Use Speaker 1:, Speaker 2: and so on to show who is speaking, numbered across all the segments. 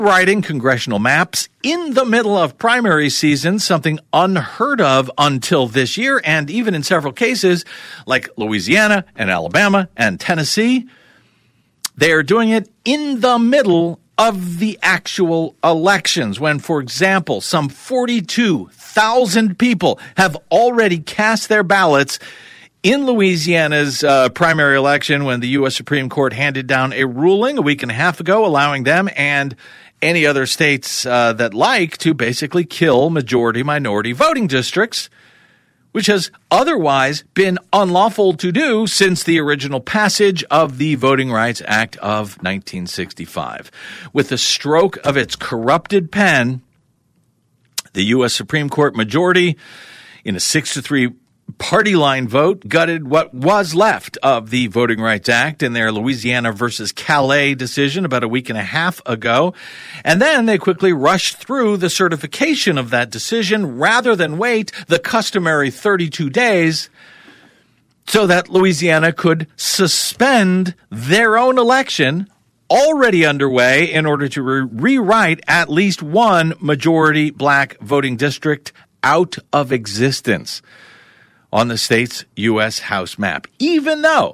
Speaker 1: Writing congressional maps in the middle of primary season, something unheard of until this year, and even in several cases, like Louisiana and Alabama and Tennessee, they are doing it in the middle of the actual elections, when, for example, some 42,000 people have already cast their ballots in Louisiana's primary election, when the U.S. Supreme Court handed down a ruling a week and a half ago allowing them and any other states that like to basically kill majority-minority voting districts, which has otherwise been unlawful to do since the original passage of the Voting Rights Act of 1965. With the stroke of its corrupted pen, the U.S. Supreme Court majority, in a 6-3 party line vote, gutted what was left of the Voting Rights Act in their Louisiana versus Calais decision about a week and a half ago. And then they quickly rushed through the certification of that decision rather than wait the customary 32 days so that Louisiana could suspend their own election already underway in order to rewrite at least one majority black voting district out of existence on the state's U.S. House map, even though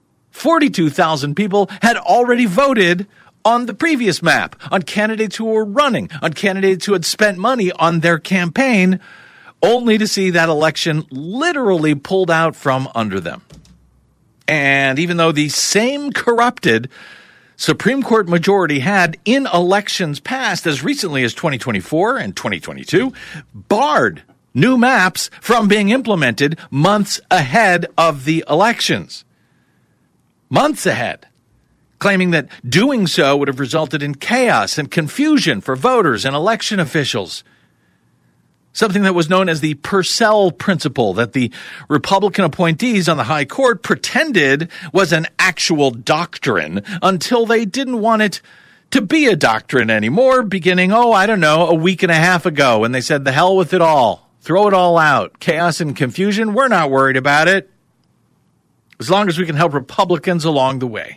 Speaker 1: 42,000 people had already voted on the previous map, on candidates who were running, on candidates who had spent money on their campaign, only to see that election literally pulled out from under them. And even though the same corrupted Supreme Court majority had, in elections past as recently as 2024 and 2022, barred new maps from being implemented months ahead of the elections. Months ahead. Claiming that doing so would have resulted in chaos and confusion for voters and election officials. Something that was known as the Purcell Principle, that the Republican appointees on the high court pretended was an actual doctrine until they didn't want it to be a doctrine anymore, beginning, a week and a half ago, when they said, the hell with it all. Throw it all out. Chaos and confusion, we're not worried about it, as long as we can help Republicans along the way.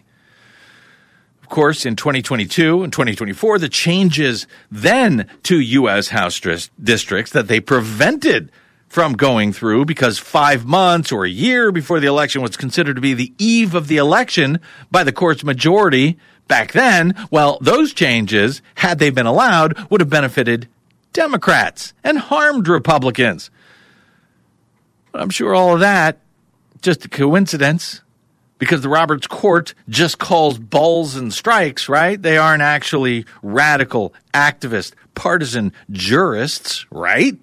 Speaker 1: Of course, in 2022 and 2024, the changes then to U.S. House districts that they prevented from going through because 5 months or a year before the election was considered to be the eve of the election by the court's majority back then, well, those changes, had they been allowed, would have benefited Democrats and harmed Republicans. But I'm sure all of that, just a coincidence, because the Roberts Court just calls balls and strikes, right? They aren't actually radical, activist, partisan jurists, right?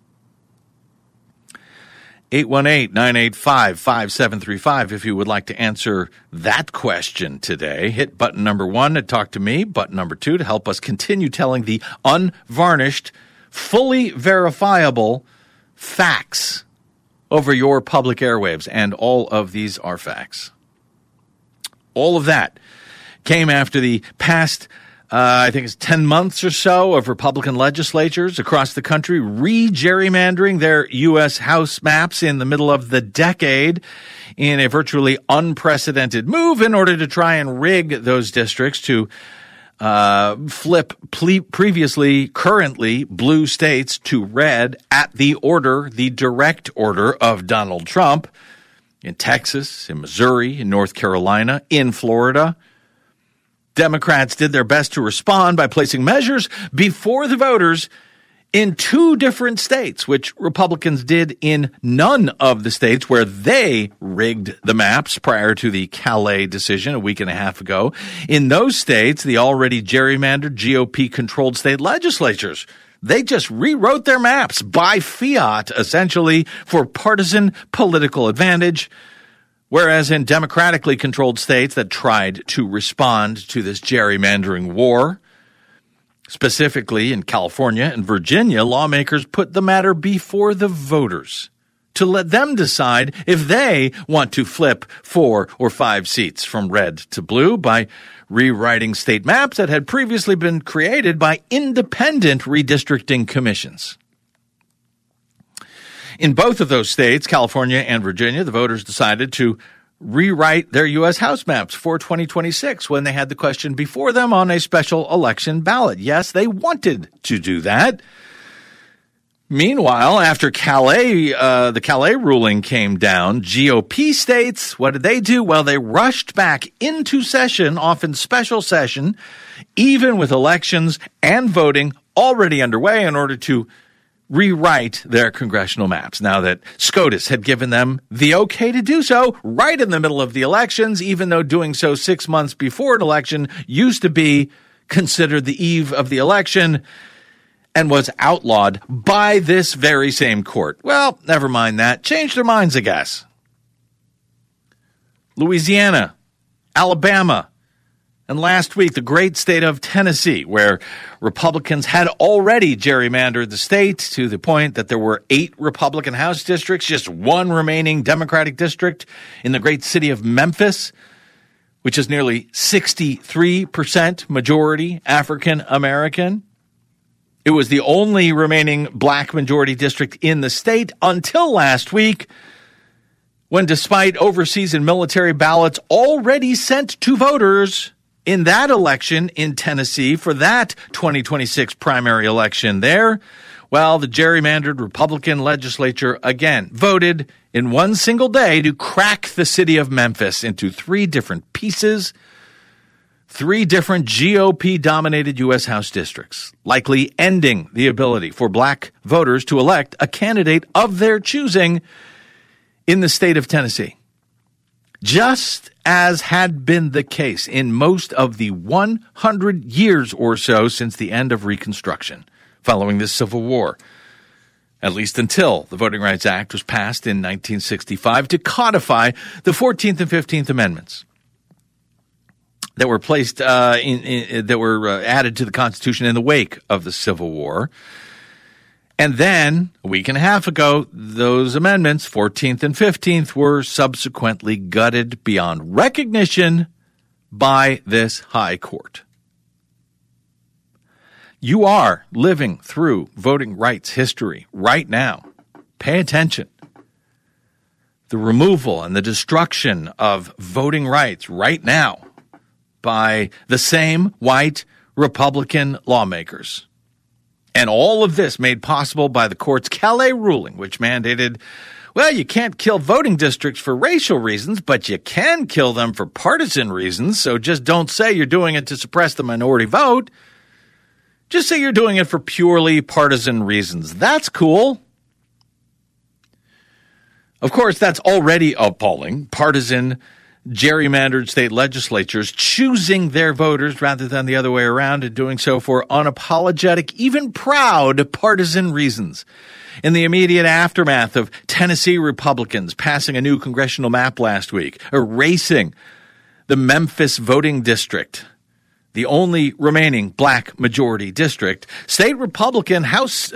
Speaker 1: 818-985-5735 if you would like to answer that question today. Hit button number 1 to talk to me, button number 2 to help us continue telling the unvarnished, fully verifiable facts over your public airwaves. And all of these are facts. All of that came after the past, I think it's 10 months or so of Republican legislatures across the country re-gerrymandering their U.S. House maps in the middle of the decade in a virtually unprecedented move in order to try and rig those districts to flip currently blue states to red at the direct order of Donald Trump in Texas, in Missouri, in North Carolina, in Florida. Democrats did their best to respond by placing measures before the voters in 2 different states, which Republicans did in none of the states where they rigged the maps prior to the Calais decision a week and a half ago. In those states, the already gerrymandered GOP-controlled state legislatures, they just rewrote their maps by fiat, essentially, for partisan political advantage. Whereas in democratically controlled states that tried to respond to this gerrymandering war, specifically in California and Virginia, lawmakers put the matter before the voters to let them decide if they want to flip 4 or 5 seats from red to blue by rewriting state maps that had previously been created by independent redistricting commissions. In both of those states, California and Virginia, the voters decided to rewrite their U.S. House maps for 2026 when they had the question before them on a special election ballot. Yes, they wanted to do that. Meanwhile, after the Calais ruling came down, GOP states, what did they do? Well, they rushed back into session, often special session, even with elections and voting already underway in order to rewrite their congressional maps. Now that SCOTUS had given them the okay to do so right in the middle of the elections, even though doing so 6 months before an election used to be considered the eve of the election and was outlawed by this very same court. Well, never mind that. Changed their minds, I guess. Louisiana, Alabama, and last week, the great state of Tennessee, where Republicans had already gerrymandered the state to the point that there were 8 Republican House districts, just 1 remaining Democratic district in the great city of Memphis, which is nearly 63% majority African American. It was the only remaining black majority district in the state until last week, when despite overseas and military ballots already sent to voters in that election in Tennessee for that 2026 primary election there, well, the gerrymandered Republican legislature again voted in one single day to crack the city of Memphis into 3 different pieces, 3 different GOP-dominated U.S. House districts, likely ending the ability for black voters to elect a candidate of their choosing in the state of Tennessee. Just as had been the case in most of the 100 years or so since the end of Reconstruction, following the Civil War, at least until the Voting Rights Act was passed in 1965 to codify the 14th and 15th Amendments that were placed that were added to the Constitution in the wake of the Civil War. And then, a week and a half ago, those amendments, 14th and 15th, were subsequently gutted beyond recognition by this high court. You are living through voting rights history right now. Pay attention. The removal and the destruction of voting rights right now by the same white Republican lawmakers. And all of this made possible by the court's Calais ruling, which mandated, well, you can't kill voting districts for racial reasons, but you can kill them for partisan reasons. So just don't say you're doing it to suppress the minority vote. Just say you're doing it for purely partisan reasons. That's cool. Of course, that's already appalling. Partisan gerrymandered state legislatures choosing their voters rather than the other way around, and doing so for unapologetic, even proud partisan reasons. In the immediate aftermath of Tennessee Republicans passing a new congressional map last week, erasing the Memphis voting district, the only remaining black majority district, State Republican House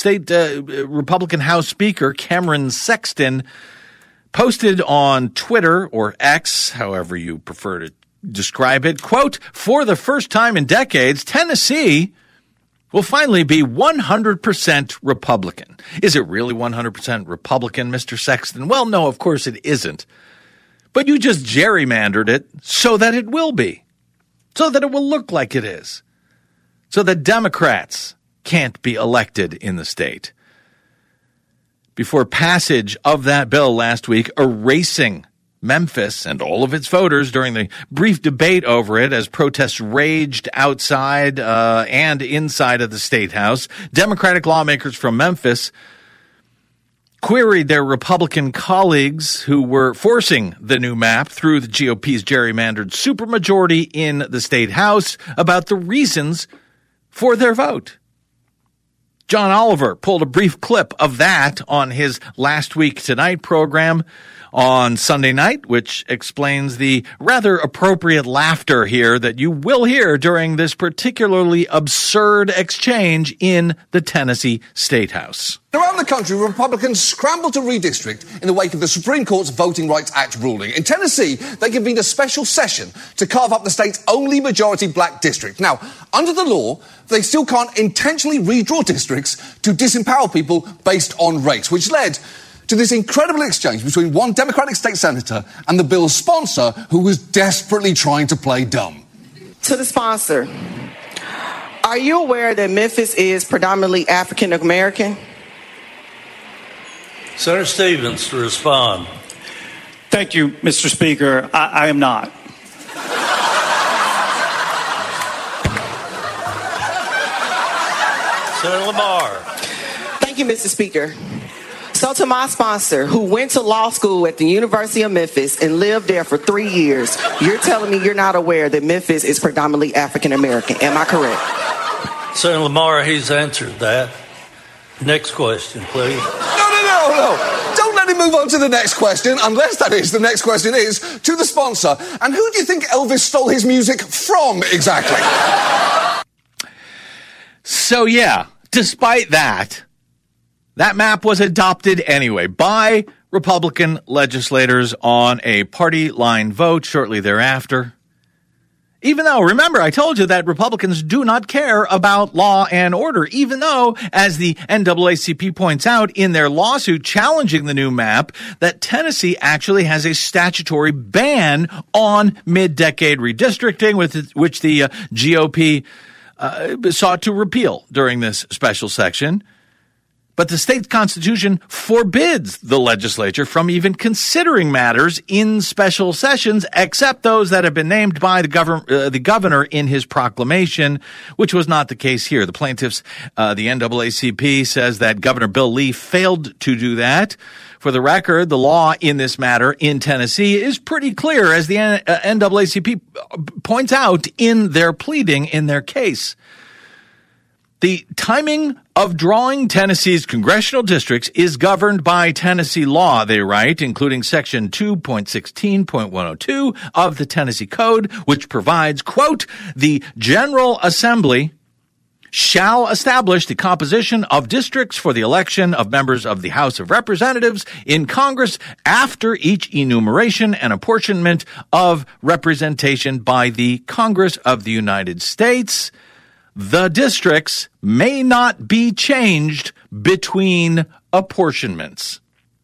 Speaker 1: Speaker Cameron Sexton posted on Twitter, or X, however you prefer to describe it, quote, "For the first time in decades, Tennessee will finally be 100% Republican." Is it really 100% Republican, Mr. Sexton? Well, no, of course it isn't. But you just gerrymandered it so that it will be, so that it will look like it is, so that Democrats can't be elected in the state. Before passage of that bill last week, erasing Memphis and all of its voters during the brief debate over it as protests raged outside and inside of the State House, Democratic lawmakers from Memphis queried their Republican colleagues who were forcing the new map through the GOP's gerrymandered supermajority in the State House about the reasons for their vote. John Oliver pulled a brief clip of that on his Last Week Tonight program on Sunday night, which explains the rather appropriate laughter here that you will hear during this particularly absurd exchange in the Tennessee State House.
Speaker 2: Around the country, Republicans scrambled to redistrict in the wake of the Supreme Court's Voting Rights Act ruling. In Tennessee, they convened a special session to carve up the state's only majority black district. Now, under the law, they still can't intentionally redraw districts to disempower people based on race, which led to this incredible exchange between one Democratic state senator and the bill's sponsor, who was desperately trying to play dumb.
Speaker 3: To the sponsor, are you aware that Memphis is predominantly African American?
Speaker 4: Senator Stevens to respond.
Speaker 5: Thank you, Mr. Speaker. I am not.
Speaker 4: Senator Lamar.
Speaker 3: Thank you, Mr. Speaker. So to my sponsor, who went to law school at the University of Memphis and lived there for 3 years, you're telling me you're not aware that Memphis is predominantly African American. Am I correct?
Speaker 4: Senator Lamar, he's answered that. Next question, please.
Speaker 2: No. Don't let him move on to the next question, unless that is, the next question is to the sponsor. And who do you think Elvis stole his music from, exactly?
Speaker 1: So, yeah, despite that map was adopted anyway by Republican legislators on a party line vote shortly thereafter. Even though, remember, I told you that Republicans do not care about law and order, even though, as the NAACP points out in their lawsuit challenging the new map, that Tennessee actually has a statutory ban on mid-decade redistricting, which the GOP sought to repeal during this special section. But the state constitution forbids the legislature from even considering matters in special sessions, except those that have been named by the governor in his proclamation, which was not the case here. The plaintiffs, the NAACP, says that Governor Bill Lee failed to do that. For the record, the law in this matter in Tennessee is pretty clear, as the NAACP points out in their pleading in their case. The timing of drawing Tennessee's congressional districts is governed by Tennessee law, they write, including Section 2.16.102 of the Tennessee Code, which provides, quote, the General Assembly shall establish the composition of districts for the election of members of the House of Representatives in Congress after each enumeration and apportionment of representation by the Congress of the United States. The districts may not be changed between apportionments.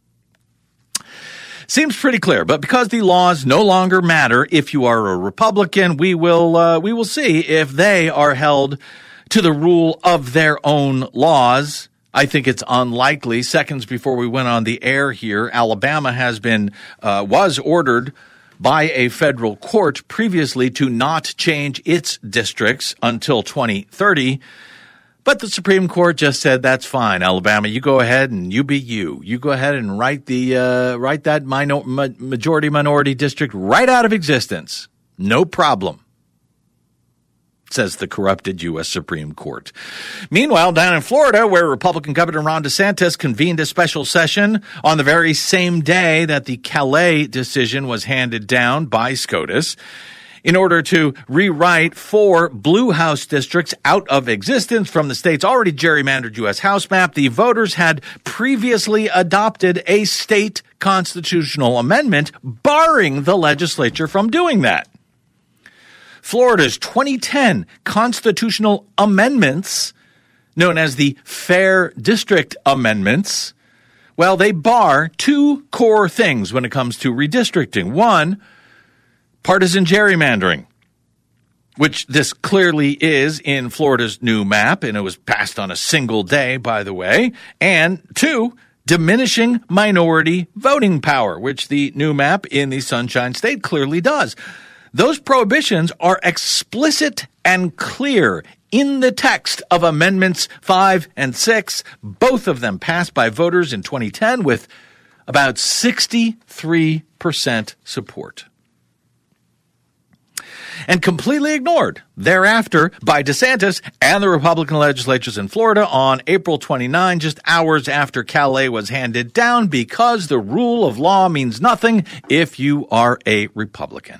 Speaker 1: Seems pretty clear, but because the laws no longer matter if you are a Republican, we will see if they are held to the rule of their own laws. I think it's unlikely. Seconds before we went on the air here, Alabama was ordered by a federal court previously to not change its districts until 2030. But the Supreme Court just said, that's fine, Alabama, you go ahead and you be you. You go ahead and write that majority-minority district right out of existence. No problem, says the corrupted U.S. Supreme Court. Meanwhile, down in Florida, where Republican Governor Ron DeSantis convened a special session on the very same day that the Calais decision was handed down by SCOTUS, in order to rewrite 4 Blue House districts out of existence from the state's already gerrymandered U.S. House map, the voters had previously adopted a state constitutional amendment barring the legislature from doing that. Florida's 2010 constitutional amendments, known as the Fair District Amendments, well, they bar 2 core things when it comes to redistricting. 1, partisan gerrymandering, which this clearly is in Florida's new map, and it was passed on a single day, by the way. And 2, diminishing minority voting power, which the new map in the Sunshine State clearly does. Those prohibitions are explicit and clear in the text of Amendments 5 and 6, both of them passed by voters in 2010 with about 63% support. And completely ignored thereafter by DeSantis and the Republican legislatures in Florida on April 29, just hours after Calais was handed down, because the rule of law means nothing if you are a Republican.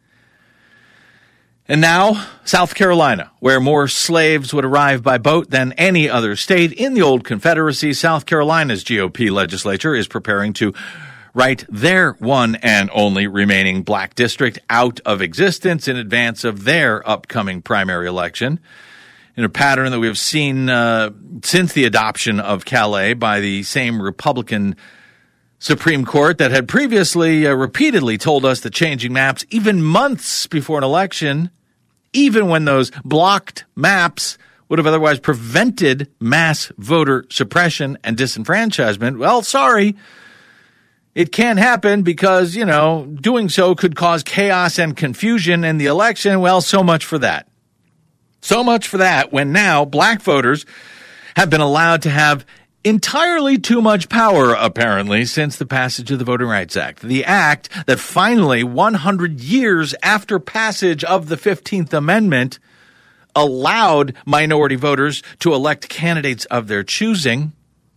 Speaker 1: And now, South Carolina, where more slaves would arrive by boat than any other state in the old Confederacy. South Carolina's GOP legislature is preparing to write their one and only remaining black district out of existence in advance of their upcoming primary election, in a pattern that we have seen since the adoption of Calais by the same Republican Supreme Court that had previously repeatedly told us that changing maps even months before an election, even when those blocked maps would have otherwise prevented mass voter suppression and disenfranchisement, well, sorry, it can't happen because, doing so could cause chaos and confusion in the election. Well, so much for that. So much for that when now black voters have been allowed to have entirely too much power, apparently, since the passage of the Voting Rights Act. The act that finally, 100 years after passage of the 15th Amendment, allowed minority voters to elect candidates of their choosing,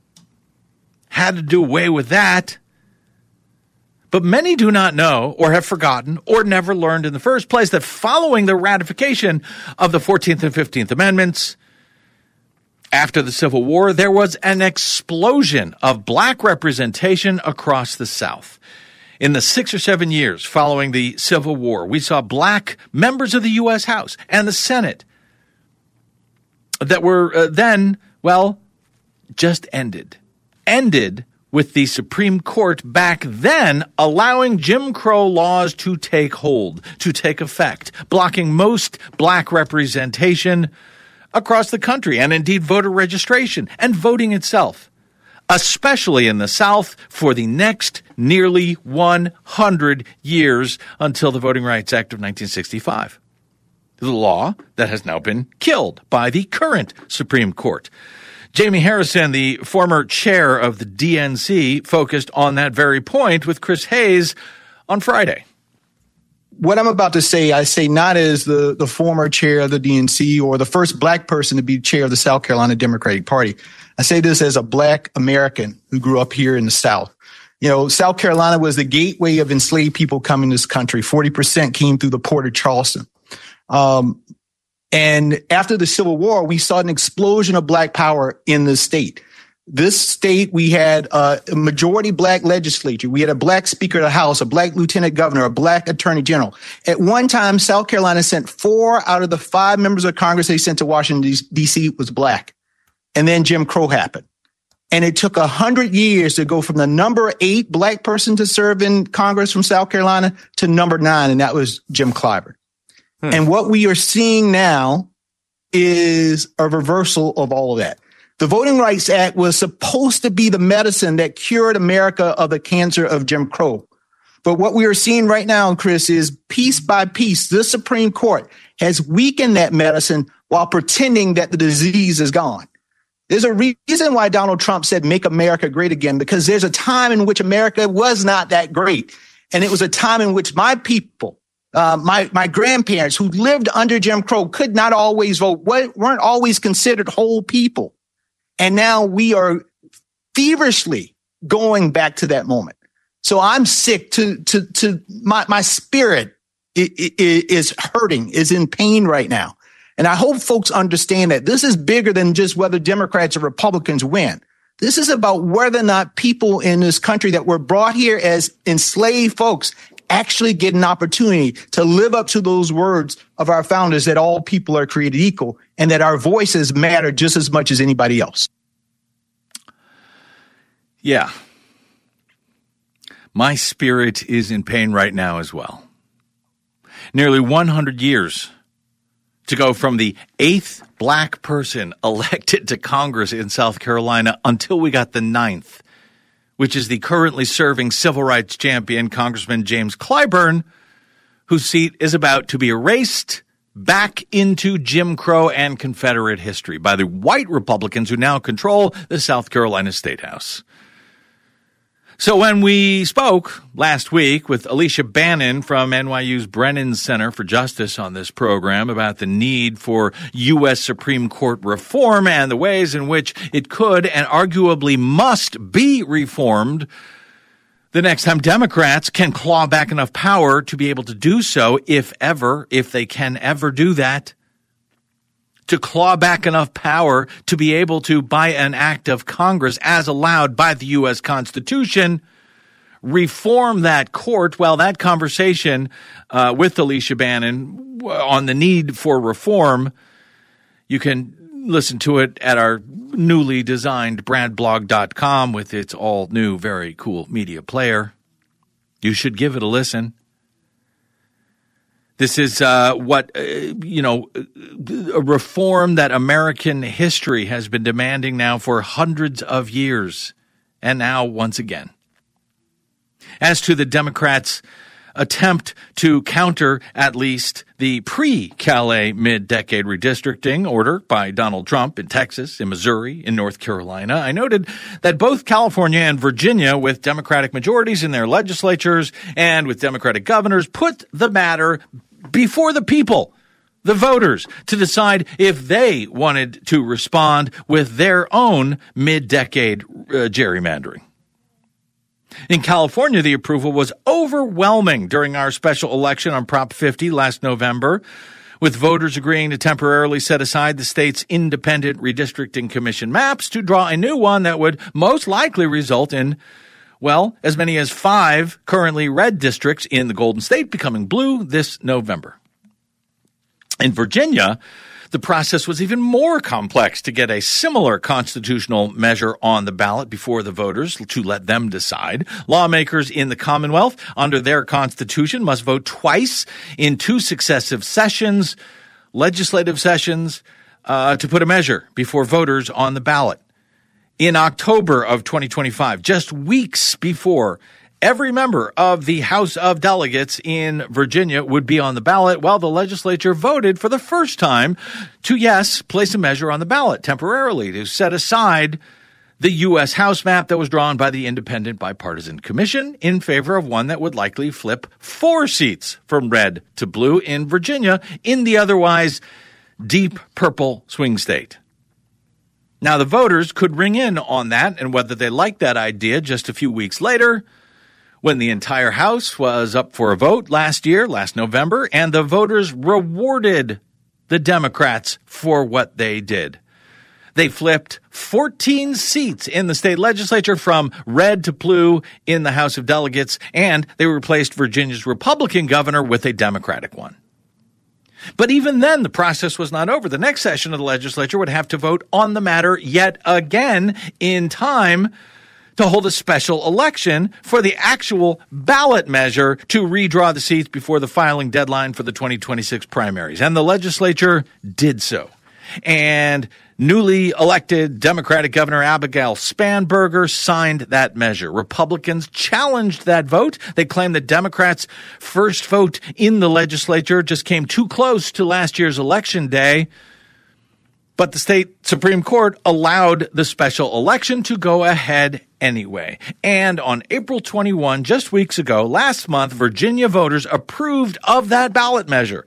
Speaker 1: had to do away with that. But many do not know, or have forgotten, or never learned in the first place that following the ratification of the 14th and 15th Amendments, after the Civil War, there was an explosion of black representation across the South. In the 6 or 7 years following the Civil War, we saw black members of the U.S. House and the Senate that were then, just ended. Ended with the Supreme Court back then allowing Jim Crow laws to take hold, to take effect, blocking most black representation across the country, and indeed voter registration and voting itself, especially in the South for the next nearly 100 years until the Voting Rights Act of 1965. The law that has now been killed by the current Supreme Court. Jamie Harrison, the former chair of the DNC, focused on that very point with Chris Hayes on Friday.
Speaker 6: What I'm about to say, I say not as the former chair of the DNC or the first black person to be chair of the South Carolina Democratic Party. I say this as a black American who grew up here in the South. South Carolina was the gateway of enslaved people coming to this country. 40% came through the port of Charleston. And after the Civil War, we saw an explosion of black power in the state. This state, we had a majority black legislature. We had a black speaker of the House, a black lieutenant governor, a black attorney general. At one time, South Carolina sent 4 out of the 5 members of Congress they sent to Washington, D.C. was black. And then Jim Crow happened. And it took 100 years to go from the number 8 black person to serve in Congress from South Carolina to number 9, and that was Jim Clyburn. And what we are seeing now is a reversal of all of that. The Voting Rights Act was supposed to be the medicine that cured America of the cancer of Jim Crow. But what we are seeing right now, Chris, is piece by piece, the Supreme Court has weakened that medicine while pretending that the disease is gone. There's a reason why Donald Trump said, make America great again, because there's a time in which America was not that great. And it was a time in which my people, my grandparents who lived under Jim Crow could not always vote, weren't always considered whole people. And now we are feverishly going back to that moment. So I'm sick to my spirit is hurting, is in pain right now. And I hope folks understand that this is bigger than just whether Democrats or Republicans win. This is about whether or not people in this country that were brought here as enslaved folks actually get an opportunity to live up to those words of our founders that all people are created equal and that our voices matter just as much as anybody else.
Speaker 1: Yeah. My spirit is in pain right now as well. Nearly 100 years to go from the 8th black person elected to Congress in South Carolina until we got the 9th, which is the currently serving civil rights champion, Congressman James Clyburn, whose seat is about to be erased back into Jim Crow and Confederate history by the white Republicans who now control the South Carolina State House. So when we spoke last week with Alicia Bannon from NYU's Brennan Center for Justice on this program about the need for U.S. Supreme Court reform and the ways in which it could and arguably must be reformed, the next time Democrats can claw back enough power to be able to do so, if they can ever do that, to claw back enough power to be able to, by an act of Congress as allowed by the U.S. Constitution, reform that court. Well, that conversation with Alicia Bannon on the need for reform, you can listen to it at our newly designed bradblog.com with its all new, very cool media player. You should give it a listen. This is a reform that American history has been demanding now for hundreds of years, and now once again. As to the Democrats' attempt to counter at least the pre-Calais mid-decade redistricting order by Donald Trump in Texas, in Missouri, in North Carolina, I noted that both California and Virginia, with Democratic majorities in their legislatures and with Democratic governors, put the matter before the people, the voters, to decide if they wanted to respond with their own mid-decade gerrymandering. In California, the approval was overwhelming during our special election on Prop 50 last November, with voters agreeing to temporarily set aside the state's independent redistricting commission maps to draw a new one that would most likely result in, well, as many as 5 currently red districts in the Golden State becoming blue this November. In Virginia, the process was even more complex to get a similar constitutional measure on the ballot before the voters to let them decide. Lawmakers in the Commonwealth, under their constitution, must vote twice in 2 successive sessions, legislative sessions, to put a measure before voters on the ballot. In October of 2025, just weeks before every member of the House of Delegates in Virginia would be on the ballot, while the legislature voted for the first time to, yes, place a measure on the ballot temporarily to set aside the U.S. House map that was drawn by the Independent Bipartisan Commission in favor of one that would likely flip 4 seats from red to blue in Virginia in the otherwise deep purple swing state. Now, the voters could ring in on that, and whether they liked that idea just a few weeks later, when the entire House was up for a vote last November, and the voters rewarded the Democrats for what they did. They flipped 14 seats in the state legislature from red to blue in the House of Delegates, and they replaced Virginia's Republican governor with a Democratic one. But even then, the process was not over. The next session of the legislature would have to vote on the matter yet again in time to hold a special election for the actual ballot measure to redraw the seats before the filing deadline for the 2026 primaries. And the legislature did so. And newly elected Democratic Governor Abigail Spanberger signed that measure. Republicans challenged that vote. They claimed that Democrats' first vote in the legislature just came too close to last year's election day. But the state Supreme Court allowed the special election to go ahead anyway. And on April 21, just weeks ago, last month, Virginia voters approved of that ballot measure.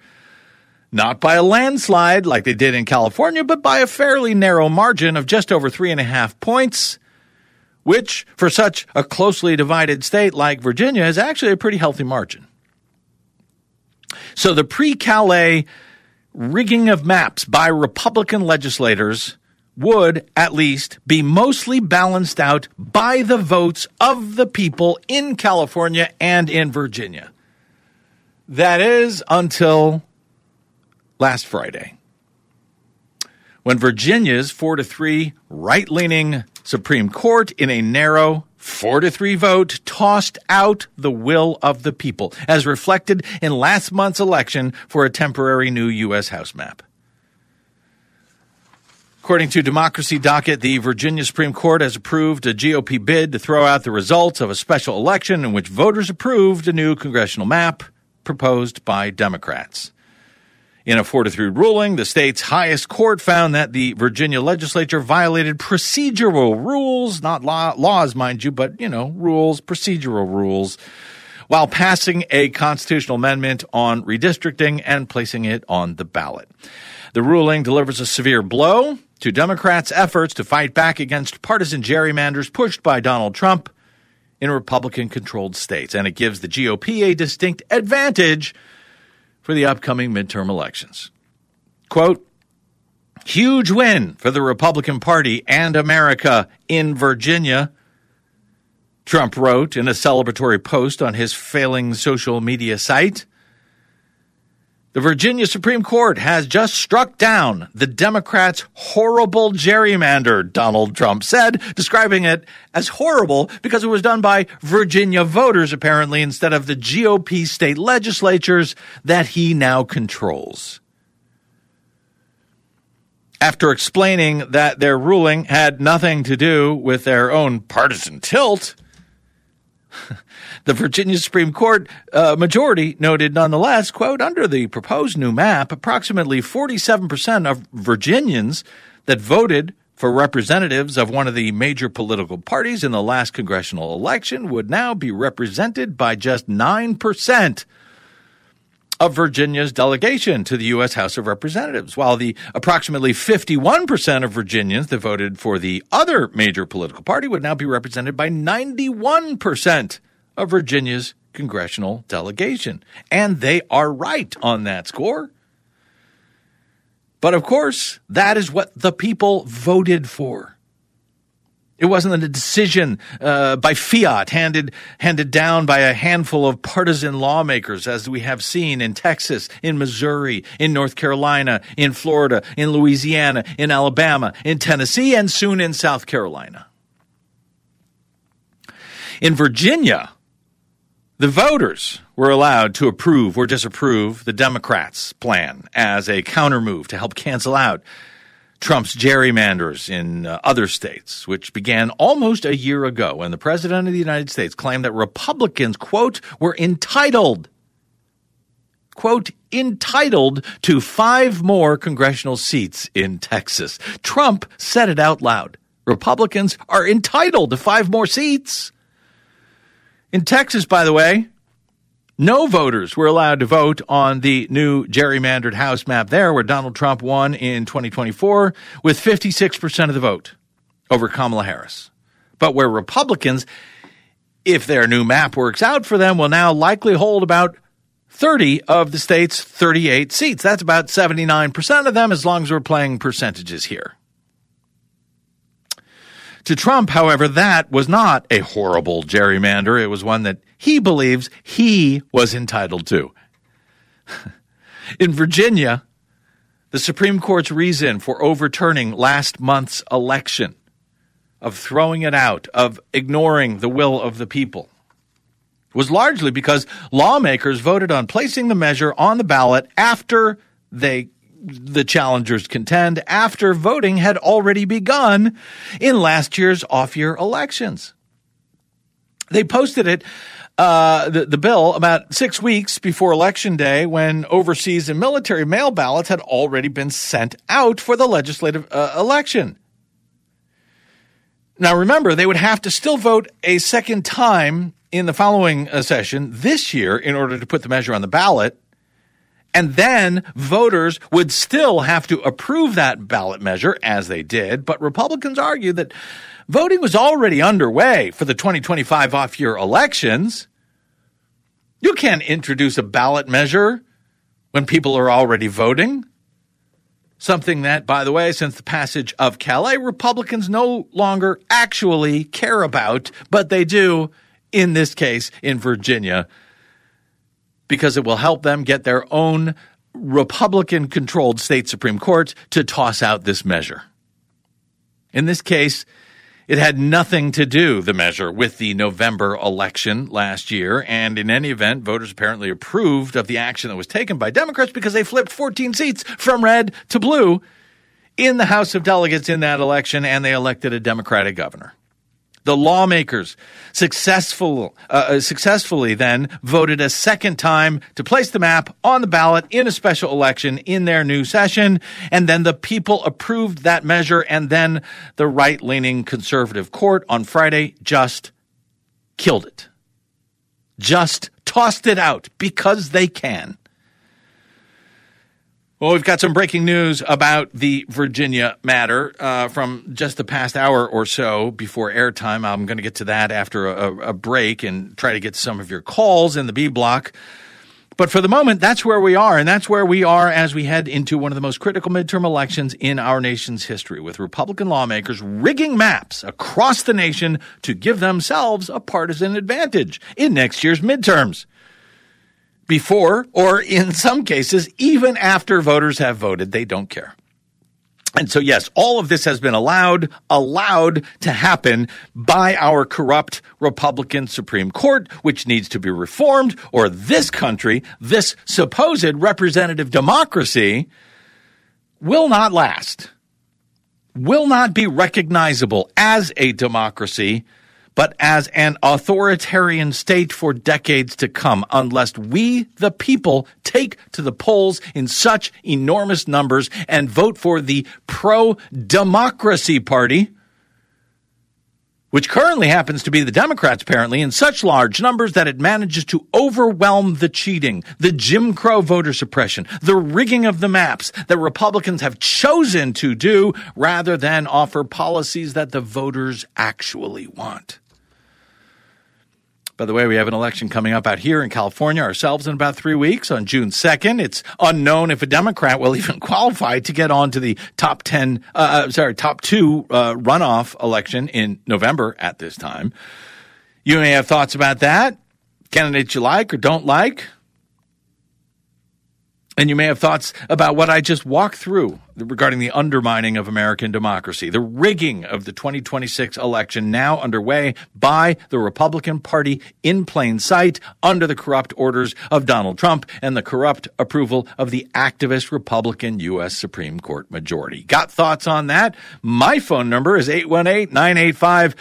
Speaker 1: Not by a landslide like they did in California, but by a fairly narrow margin of just over 3.5 points, which, for such a closely divided state like Virginia, is actually a pretty healthy margin. So the pre-Calais rigging of maps by Republican legislators would at least be mostly balanced out by the votes of the people in California and in Virginia. That is until last Friday, when Virginia's 4-3 right-leaning Supreme Court in a narrow 4-3 vote tossed out the will of the people, as reflected in last month's election for a temporary new U.S. House map. According to Democracy Docket, the Virginia Supreme Court has approved a GOP bid to throw out the results of a special election in which voters approved a new congressional map proposed by Democrats. In a 4-3 ruling, the state's highest court found that the Virginia legislature violated procedural rules, not laws, mind you, but, rules, procedural rules, while passing a constitutional amendment on redistricting and placing it on the ballot. The ruling delivers a severe blow to Democrats' efforts to fight back against partisan gerrymanders pushed by Donald Trump in Republican-controlled states, and it gives the GOP a distinct advantage for the upcoming midterm elections. Quote, huge win for the Republican Party and America in Virginia, Trump wrote in a celebratory post on his failing social media site. The Virginia Supreme Court has just struck down the Democrats' horrible gerrymander, Donald Trump said, describing it as horrible because it was done by Virginia voters, apparently, instead of the GOP state legislatures that he now controls. After explaining that their ruling had nothing to do with their own partisan tilt, the Virginia Supreme Court majority noted nonetheless, quote, under the proposed new map, approximately 47% of Virginians that voted for representatives of one of the major political parties in the last congressional election would now be represented by just 9% of Virginia's delegation to the U.S. House of Representatives, while the approximately 51% of Virginians that voted for the other major political party would now be represented by 91% of Virginia's congressional delegation. And they are right on that score. But of course, that is what the people voted for. It wasn't a decision by fiat handed down by a handful of partisan lawmakers, as we have seen in Texas, in Missouri, in North Carolina, in Florida, in Louisiana, in Alabama, in Tennessee, and soon in South Carolina. In Virginia, the voters were allowed to approve or disapprove the Democrats' plan as a countermove to help cancel out Trump's gerrymanders in other states, which began almost a year ago when the President of the United States claimed that Republicans, quote, were entitled to 5 more congressional seats in Texas. Trump said it out loud. Republicans are entitled to 5 more seats. In Texas, by the way, no voters were allowed to vote on the new gerrymandered House map there, where Donald Trump won in 2024 with 56% of the vote over Kamala Harris. But where Republicans, if their new map works out for them, will now likely hold about 30 of the state's 38 seats. That's about 79% of them, as long as we're playing percentages here. To Trump, however, that was not a horrible gerrymander. It was one that he believes he was entitled to. In Virginia, the Supreme Court's reason for overturning last month's election, of throwing it out, of ignoring the will of the people, was largely because lawmakers voted on placing the measure on the ballot after the challengers contend, after voting had already begun in last year's off-year elections. They posted it, the bill, about 6 weeks before Election Day, when overseas and military mail ballots had already been sent out for the legislative election. Now remember, they would have to still vote a second time in the following session this year in order to put the measure on the ballot. And then voters would still have to approve that ballot measure, as they did. But Republicans argued that voting was already underway for the 2025 off-year elections. You can't introduce a ballot measure when people are already voting. Something that, by the way, since the passage of Calais, Republicans no longer actually care about, but they do in this case in Virginia, because it will help them get their own Republican-controlled state Supreme Court to toss out this measure. In this case, it had nothing to do, the measure, with the November election last year, and in any event, voters apparently approved of the action that was taken by Democrats because they flipped 14 seats from red to blue in the House of Delegates in that election, and they elected a Democratic governor. The lawmakers successfully then voted a second time to place the map on the ballot in a special election in their new session, and then the people approved that measure, and then the right-leaning conservative court on Friday just killed it. Just tossed it out because they can. Well, we've got some breaking news about the Virginia matter from just the past hour or so before airtime. I'm going to get to that after a break and try to get some of your calls in the B block. But for the moment, that's where we are, and that's where we are as we head into one of the most critical midterm elections in our nation's history, with Republican lawmakers rigging maps across the nation to give themselves a partisan advantage in next year's midterms. before, or in some cases, even after voters have voted. They don't care. And so, yes, all of this has been allowed to happen by our corrupt Republican Supreme Court, which needs to be reformed, or this country, this supposed representative democracy, will not last, will not be recognizable as a democracy, but as an authoritarian state for decades to come, unless we, the people, take to the polls in such enormous numbers and vote for the pro-democracy party, which currently happens to be the Democrats, apparently, in such large numbers that it manages to overwhelm the cheating, the Jim Crow voter suppression, the rigging of the maps that Republicans have chosen to do rather than offer policies that the voters actually want. By the way, we have an election coming up out here in California ourselves in about 3 weeks on June 2nd. It's unknown if a Democrat will even qualify to get on to the top two runoff election in November at this time. You may have thoughts about that, candidates you like or don't like. And you may have thoughts about what I just walked through regarding the undermining of American democracy, the rigging of the 2026 election now underway by the Republican Party in plain sight under the corrupt orders of Donald Trump and the corrupt approval of the activist Republican U.S. Supreme Court majority. Got thoughts on that? My phone number is 818-985-5735.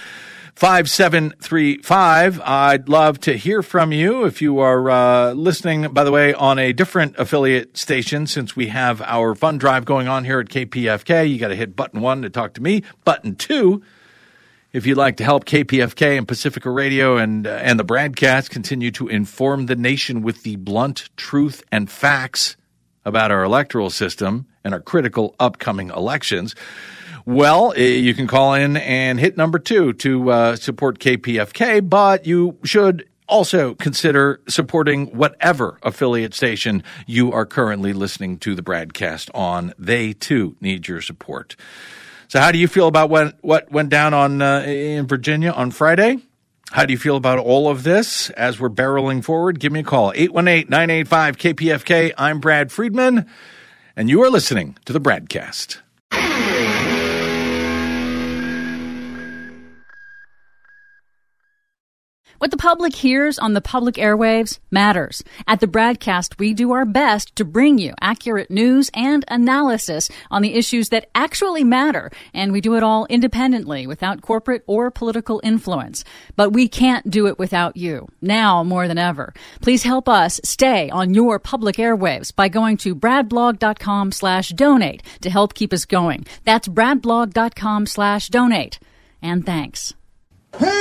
Speaker 1: I'd love to hear from you if you are listening, by the way, on a different affiliate station, since we have our fund drive going on here at KPFK. You got to hit button 1 to talk to me. Button 2, if you'd like to help KPFK and Pacifica Radio and the broadcast continue to inform the nation with the blunt truth and facts about our electoral system and our critical upcoming elections. Well, you can call in and hit number 2 to support KPFK, but you should also consider supporting whatever affiliate station you are currently listening to the broadcast on. They, too, need your support. So how do you feel about what went down in Virginia on Friday? How do you feel about all of this as we're barreling forward? Give me a call, 818-985-KPFK. I'm Brad Friedman, and you are listening to the broadcast.
Speaker 7: What the public hears on the public airwaves matters. At the broadcast, we do our best to bring you accurate news and analysis on the issues that actually matter, and we do it all independently without corporate or political influence. But we can't do it without you, now more than ever. Please help us stay on your public airwaves by going to bradblog.com/donate to help keep us going. That's bradblog.com/donate. And thanks.